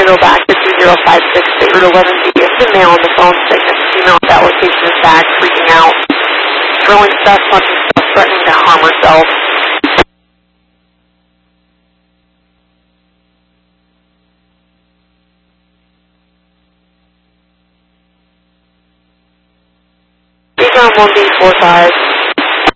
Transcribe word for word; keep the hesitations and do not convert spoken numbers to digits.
to go back to two zero five six, Route eleven B. It's a male on the phone saying that the female at that location is back, freaking out, throwing stuff, punching stuff, threatening to harm herself. Speaker on one B four five.